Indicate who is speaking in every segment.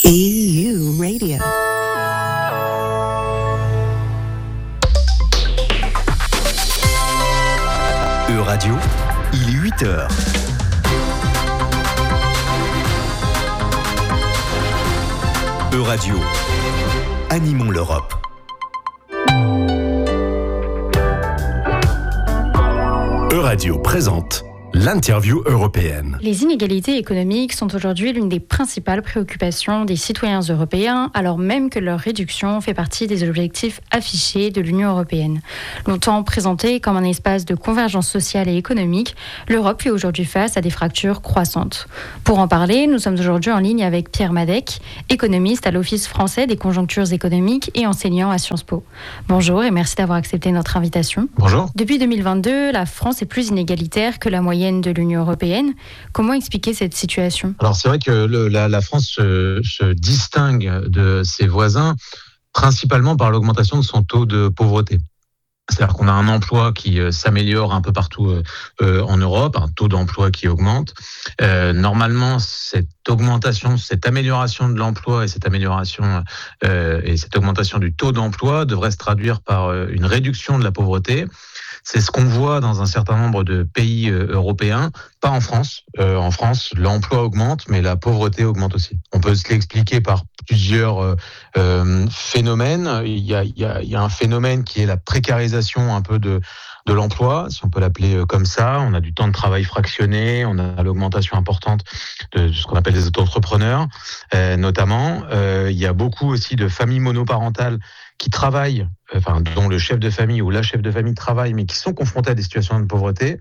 Speaker 1: EU Radio.
Speaker 2: Radio, il est 8h. Radio, animons l'Europe. Radio présente l'interview européenne.
Speaker 3: Les inégalités économiques sont aujourd'hui l'une des principales préoccupations des citoyens européens, alors même que leur réduction fait partie des objectifs affichés de l'Union européenne. Longtemps présentée comme un espace de convergence sociale et économique, l'Europe fait aujourd'hui face à des fractures croissantes. Pour en parler, nous sommes aujourd'hui en ligne avec Pierre Madec, économiste à l'Office français des conjonctures économiques et enseignant à Sciences Po. Bonjour et merci d'avoir accepté notre invitation.
Speaker 4: Bonjour.
Speaker 3: Depuis 2022, la France est plus inégalitaire que la moyenne de l'Union européenne. Comment expliquer cette situation ?
Speaker 4: Alors c'est vrai que la France se distingue de ses voisins principalement par l'augmentation de son taux de pauvreté. C'est-à-dire qu'on a un emploi qui s'améliore un peu partout en Europe, un taux d'emploi qui augmente. Normalement, cette augmentation, cette amélioration de l'emploi et cette amélioration et cette augmentation du taux d'emploi devrait se traduire par une réduction de la pauvreté. C'est ce qu'on voit dans un certain nombre de pays européens, pas en France. En France, l'emploi augmente, mais la pauvreté augmente aussi. On peut se l'expliquer par plusieurs phénomènes. Il y a un phénomène qui est la précarisation un peu de l'emploi, si on peut l'appeler comme ça. On a du temps de travail fractionné, on a l'augmentation importante de ce qu'on appelle les auto-entrepreneurs, notamment. Il y a beaucoup aussi de familles monoparentales qui travaillent, dont le chef de famille ou la chef de famille travaille, mais qui sont confrontés à des situations de pauvreté.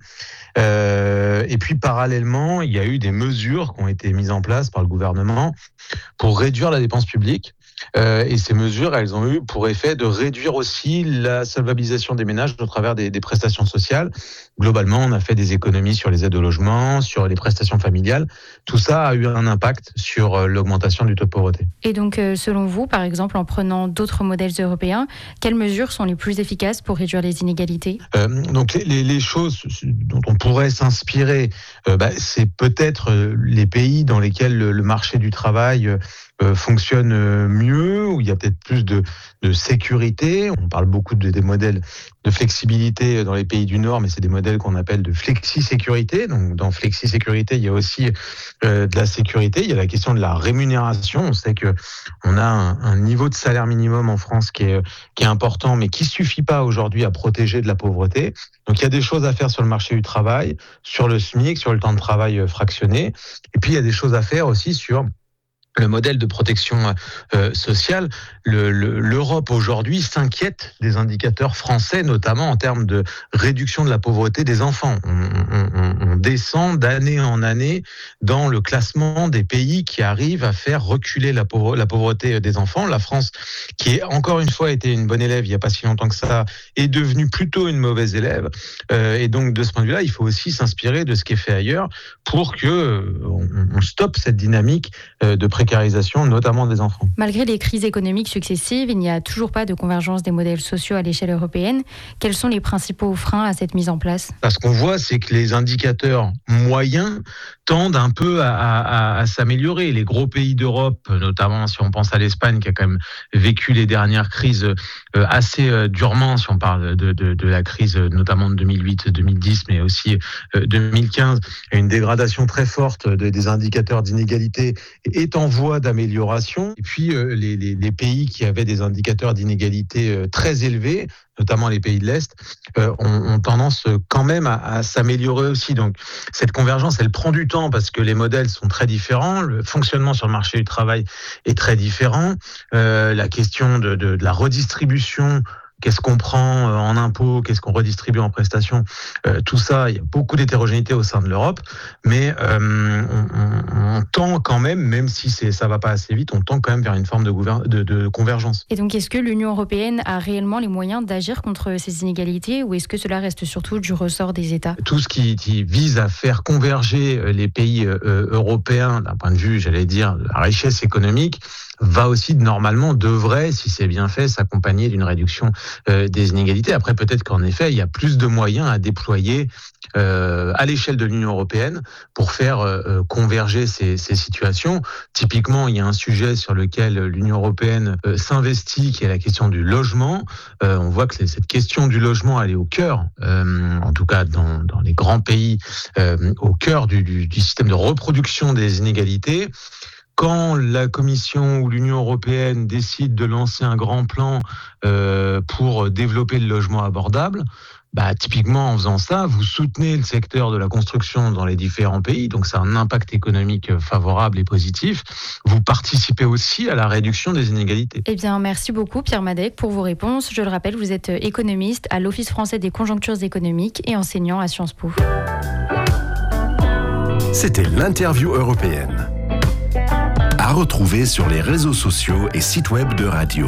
Speaker 4: Et puis parallèlement, il y a eu des mesures qui ont été mises en place par le gouvernement pour réduire la dépense publique. Et ces mesures, elles ont eu pour effet de réduire aussi la solvabilisation des ménages au travers des prestations sociales. Globalement, on a fait des économies sur les aides au logement, sur les prestations familiales. Tout ça a eu un impact sur l'augmentation du taux de pauvreté.
Speaker 3: Et donc, selon vous, par exemple, en prenant d'autres modèles européens, quelles mesures sont les plus efficaces pour réduire les inégalités ?
Speaker 4: Donc, les choses dont on pourrait s'inspirer, c'est peut-être les pays dans lesquels le marché du travail fonctionne mieux, où il y a peut-être plus de sécurité. On parle beaucoup des modèles de flexibilité dans les pays du Nord, mais c'est des modèles qu'on appelle de flexi-sécurité. Donc, dans flexi-sécurité, il y a aussi de la sécurité. Il y a la question de la rémunération. On sait que on a un niveau de salaire minimum en France qui est important, mais qui suffit pas aujourd'hui à protéger de la pauvreté. Donc, il y a des choses à faire sur le marché du travail, sur le SMIC, sur le temps de travail fractionné. Et puis, il y a des choses à faire aussi sur le modèle de protection sociale. L'Europe aujourd'hui s'inquiète des indicateurs français, notamment en termes de réduction de la pauvreté des enfants. On descend d'année en année dans le classement des pays qui arrivent à faire reculer la pauvreté des enfants. La France, qui est encore une fois été une bonne élève il n'y a pas si longtemps que ça, est devenue plutôt une mauvaise élève. Et donc de ce point de vue-là, il faut aussi s'inspirer de ce qui est fait ailleurs pour que on stoppe cette dynamique de précarisation, notamment des enfants.
Speaker 3: Malgré les crises économiques successives, il n'y a toujours pas de convergence des modèles sociaux à l'échelle européenne. Quels sont les principaux freins à cette mise en place ?
Speaker 4: Ce qu'on voit, c'est que les indicateurs moyens tendent un peu à s'améliorer. Les gros pays d'Europe, notamment si on pense à l'Espagne, qui a quand même vécu les dernières crises assez durement, si on parle de la crise notamment de 2008-2010, mais aussi 2015, une dégradation très forte des indicateurs d'inégalité est en voie d'amélioration. Et puis les pays qui avaient des indicateurs d'inégalité très élevés, notamment les pays de l'Est, ont tendance quand même à s'améliorer aussi. Donc cette convergence, elle prend du temps parce que les modèles sont très différents, le fonctionnement sur le marché du travail est très différent, la question de la redistribution, qu'est-ce qu'on prend en impôts, qu'est-ce qu'on redistribue en prestations, tout ça, il y a beaucoup d'hétérogénéité au sein de l'Europe, mais on tend quand même si ça va pas assez vite, on tend quand même vers une forme de convergence.
Speaker 3: Et donc, est-ce que l'Union européenne a réellement les moyens d'agir contre ces inégalités ou est-ce que cela reste surtout du ressort des États ?
Speaker 4: Tout ce qui vise à faire converger les pays européens d'un point de vue, j'allais dire, de la richesse économique, va aussi normalement, devrait, si c'est bien fait, s'accompagner d'une réduction des inégalités. Après, peut-être qu'en effet, il y a plus de moyens à déployer à l'échelle de l'Union européenne pour faire converger ces situations. Typiquement, il y a un sujet sur lequel l'Union européenne s'investit, qui est la question du logement. On voit que cette question du logement, elle est au cœur, en tout cas dans les grands pays, au cœur du système de reproduction des inégalités. Quand la Commission ou l'Union européenne décide de lancer un grand plan pour développer le logement abordable, typiquement, en faisant ça, vous soutenez le secteur de la construction dans les différents pays, donc ça a un impact économique favorable et positif. Vous participez aussi à la réduction des inégalités.
Speaker 3: Eh bien, merci beaucoup Pierre Madec pour vos réponses. Je le rappelle, vous êtes économiste à l'Office français des conjonctures économiques et enseignant à Sciences Po.
Speaker 2: C'était l'interview européenne. À retrouver sur les réseaux sociaux et sites web de Radio.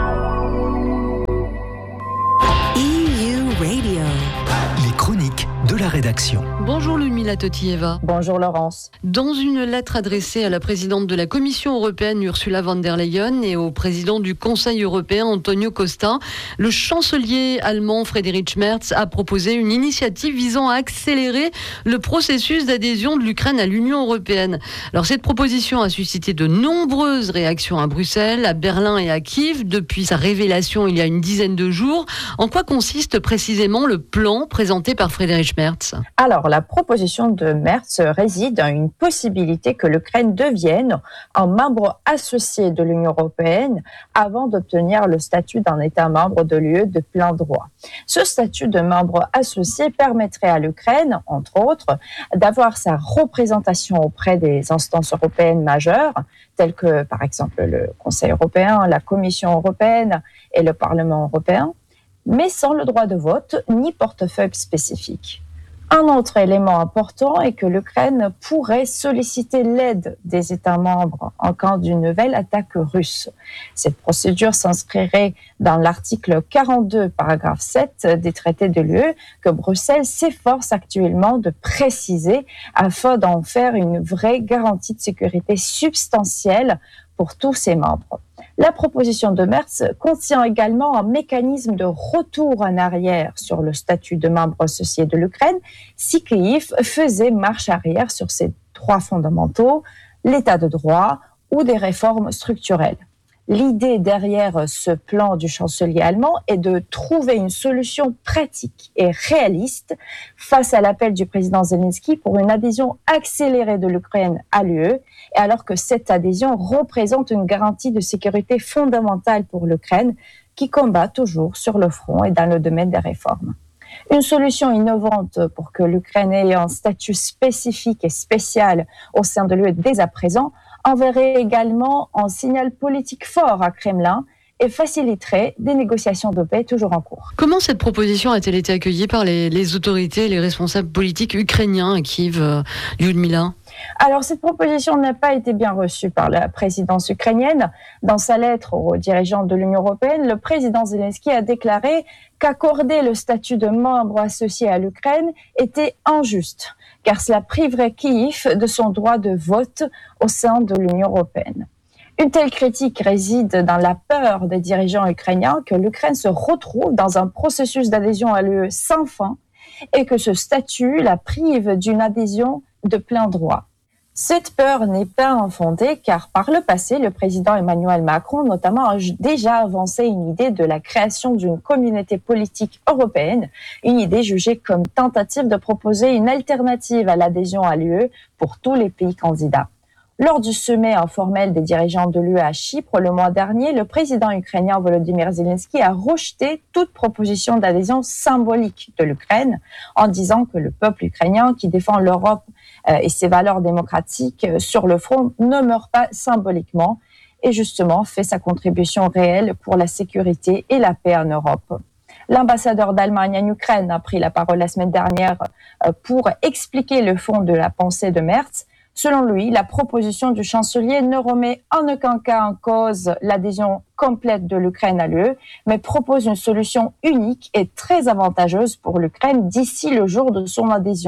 Speaker 2: Les chroniques de la rédaction.
Speaker 1: Bonjour Ludmila Totieva.
Speaker 5: Bonjour Laurence.
Speaker 1: Dans une lettre adressée à la présidente de la Commission européenne Ursula von der Leyen et au président du Conseil européen Antonio Costa, le chancelier allemand Friedrich Merz a proposé une initiative visant à accélérer le processus d'adhésion de l'Ukraine à l'Union européenne. Alors cette proposition a suscité de nombreuses réactions à Bruxelles, à Berlin et à Kiev depuis sa révélation il y a une dizaine de jours. En quoi consiste précisément le plan présenté par Friedrich Merz ?
Speaker 5: Alors, la proposition de Merz réside dans une possibilité que l'Ukraine devienne un membre associé de l'Union européenne avant d'obtenir le statut d'un État membre de l'UE de plein droit. Ce statut de membre associé permettrait à l'Ukraine, entre autres, d'avoir sa représentation auprès des instances européennes majeures, telles que, par exemple, le Conseil européen, la Commission européenne et le Parlement européen, mais sans le droit de vote ni portefeuille spécifique. Un autre élément important est que l'Ukraine pourrait solliciter l'aide des États membres en cas d'une nouvelle attaque russe. Cette procédure s'inscrirait dans l'article 42, paragraphe 7 des traités de l'UE que Bruxelles s'efforce actuellement de préciser afin d'en faire une vraie garantie de sécurité substantielle pour tous ses membres. La proposition de Merz contient également un mécanisme de retour en arrière sur le statut de membre associé de l'Ukraine si Kiev faisait marche arrière sur ses droits fondamentaux, l'état de droit ou des réformes structurelles. L'idée derrière ce plan du chancelier allemand est de trouver une solution pratique et réaliste face à l'appel du président Zelensky pour une adhésion accélérée de l'Ukraine à l'UE, et alors que cette adhésion représente une garantie de sécurité fondamentale pour l'Ukraine qui combat toujours sur le front et dans le domaine des réformes. Une solution innovante pour que l'Ukraine ait un statut spécifique et spécial au sein de l'UE dès à présent enverrait également un signal politique fort à Kremlin et faciliterait des négociations de paix toujours en cours.
Speaker 1: Comment cette proposition a-t-elle été accueillie par les autorités et les responsables politiques ukrainiens à Kiev, Lyudmila ?
Speaker 5: Alors, cette proposition n'a pas été bien reçue par la présidence ukrainienne. Dans sa lettre aux dirigeants de l'Union européenne, le président Zelensky a déclaré qu'accorder le statut de membre associé à l'Ukraine était injuste, car cela priverait Kiev de son droit de vote au sein de l'Union européenne. Une telle critique réside dans la peur des dirigeants ukrainiens que l'Ukraine se retrouve dans un processus d'adhésion à l'UE sans fin et que ce statut la prive d'une adhésion de plein droit. Cette peur n'est pas infondée car par le passé, le président Emmanuel Macron notamment a déjà avancé une idée de la création d'une communauté politique européenne, une idée jugée comme tentative de proposer une alternative à l'adhésion à l'UE pour tous les pays candidats. Lors du sommet informel des dirigeants de l'UE à Chypre le mois dernier, le président ukrainien Volodymyr Zelensky a rejeté toute proposition d'adhésion symbolique de l'Ukraine en disant que le peuple ukrainien qui défend l'Europe et ses valeurs démocratiques sur le front ne meurt pas symboliquement et justement fait sa contribution réelle pour la sécurité et la paix en Europe. L'ambassadeur d'Allemagne en Ukraine a pris la parole la semaine dernière pour expliquer le fond de la pensée de Merz. Selon lui, la proposition du chancelier ne remet en aucun cas en cause l'adhésion complète de l'Ukraine à l'UE, mais propose une solution unique et très avantageuse pour l'Ukraine d'ici le jour de son adhésion.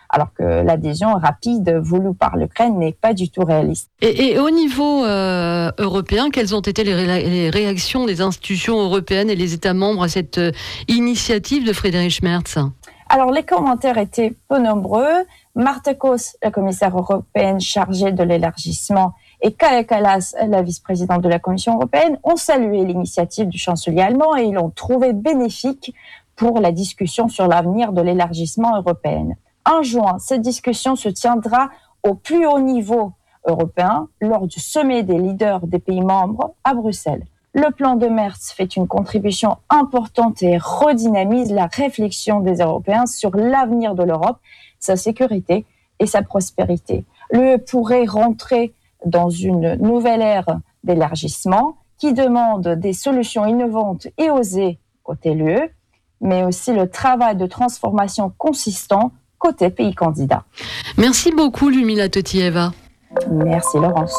Speaker 5: alors que l'adhésion rapide voulue par l'Ukraine n'est pas du tout réaliste.
Speaker 1: Et au niveau européen, quelles ont été les réactions des institutions européennes et les États membres à cette initiative de Friedrich Merz ?
Speaker 5: Alors, les commentaires étaient peu nombreux. Marta Kos, la commissaire européenne chargée de l'élargissement, et Kaja Kallas, la vice-présidente de la Commission européenne, ont salué l'initiative du chancelier allemand et ils l'ont trouvée bénéfique pour la discussion sur l'avenir de l'élargissement européen. En juin, cette discussion se tiendra au plus haut niveau européen lors du sommet des leaders des pays membres à Bruxelles. Le plan de Merz fait une contribution importante et redynamise la réflexion des Européens sur l'avenir de l'Europe, sa sécurité et sa prospérité. L'UE pourrait rentrer dans une nouvelle ère d'élargissement qui demande des solutions innovantes et osées côté l'UE, mais aussi le travail de transformation consistant côté pays candidat.
Speaker 1: Merci beaucoup, Lumila Totieva.
Speaker 5: Merci, Laurence.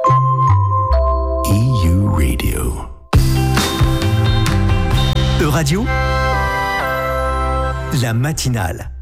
Speaker 2: EU Radio.
Speaker 6: Euradio, la matinale.